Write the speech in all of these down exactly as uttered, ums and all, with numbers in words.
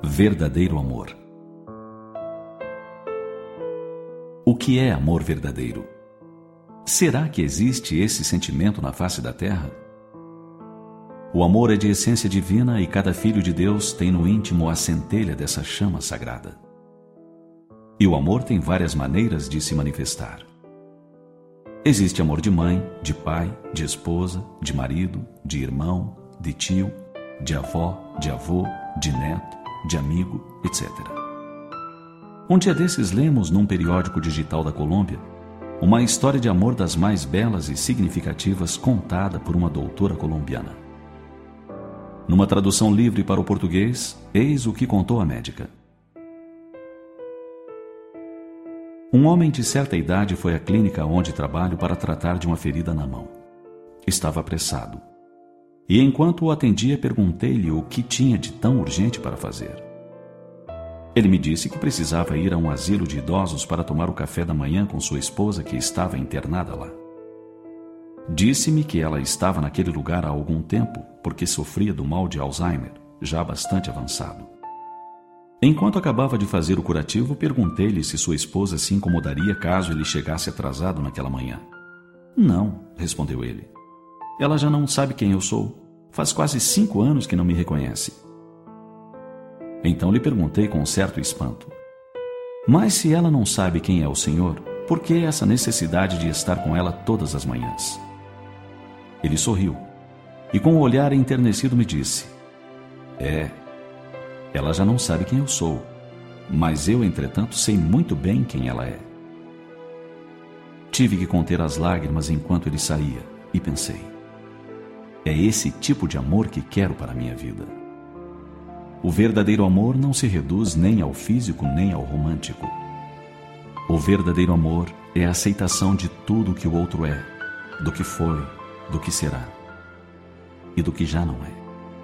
Verdadeiro amor. O que é amor verdadeiro? Será que existe esse sentimento na face da terra? O amor é de essência divina e cada filho de Deus tem no íntimo a centelha dessa chama sagrada. E o amor tem várias maneiras de se manifestar. Existe amor de mãe, de pai, de esposa, de marido, de irmão, de tio, de avó, de avô, de neto, de amigo, etcétera. Um dia desses lemos num periódico digital da Colômbia uma história de amor das mais belas e significativas contada por uma doutora colombiana. Numa tradução livre para o português, eis o que contou a médica. Um homem de certa idade foi à clínica onde trabalho para tratar de uma ferida na mão. Estava apressado. E enquanto o atendia, perguntei-lhe o que tinha de tão urgente para fazer. Ele me disse que precisava ir a um asilo de idosos para tomar o café da manhã com sua esposa que estava internada lá. Disse-me que ela estava naquele lugar há algum tempo porque sofria do mal de Alzheimer, já bastante avançado. Enquanto acabava de fazer o curativo, perguntei-lhe se sua esposa se incomodaria caso ele chegasse atrasado naquela manhã. Não, respondeu ele. Ela já não sabe quem eu sou. Faz quase cinco anos que não me reconhece. Então lhe perguntei com certo espanto. Mas se ela não sabe quem é o Senhor, por que essa necessidade de estar com ela todas as manhãs? Ele sorriu e com o olhar enternecido me disse: É, ela já não sabe quem eu sou, mas eu, entretanto, sei muito bem quem ela é. Tive que conter as lágrimas enquanto ele saía e pensei: é esse tipo de amor que quero para a minha vida. O verdadeiro amor não se reduz nem ao físico nem ao romântico. O verdadeiro amor é a aceitação de tudo o que o outro é, do que foi, do que será e do que já não é.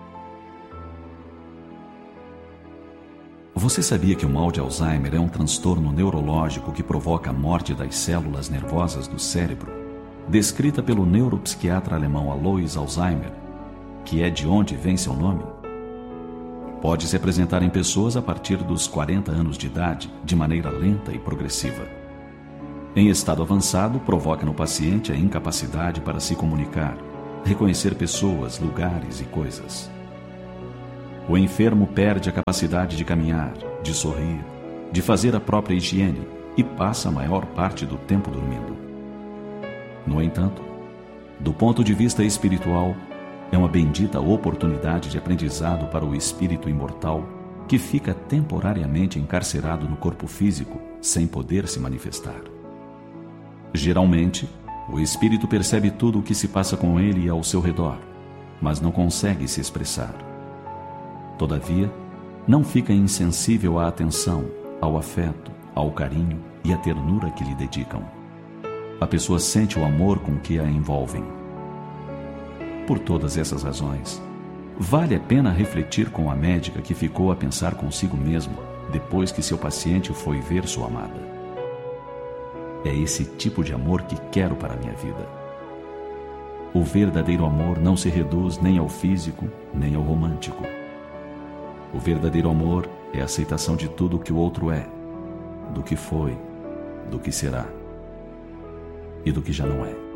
Você sabia que o mal de Alzheimer é um transtorno neurológico que provoca a morte das células nervosas do cérebro, descrita pelo neuropsiquiatra alemão Alois Alzheimer, que é de onde vem seu nome? Pode se apresentar em pessoas a partir dos quarenta anos de idade, de maneira lenta e progressiva. Em estado avançado, provoca no paciente a incapacidade para se comunicar, reconhecer pessoas, lugares e coisas. O enfermo perde a capacidade de caminhar, de sorrir, de fazer a própria higiene e passa a maior parte do tempo dormindo. No entanto, do ponto de vista espiritual, é uma bendita oportunidade de aprendizado para o espírito imortal que fica temporariamente encarcerado no corpo físico sem poder se manifestar. Geralmente, o espírito percebe tudo o que se passa com ele e ao seu redor, mas não consegue se expressar. Todavia, não fica insensível à atenção, ao afeto, ao carinho e à ternura que lhe dedicam. A pessoa sente o amor com que a envolvem. Por todas essas razões, vale a pena refletir com a médica que ficou a pensar consigo mesmo depois que seu paciente foi ver sua amada. É esse tipo de amor que quero para a minha vida. O verdadeiro amor não se reduz nem ao físico, nem ao romântico. O verdadeiro amor é a aceitação de tudo o que o outro é, do que foi, do que será e do que já não é.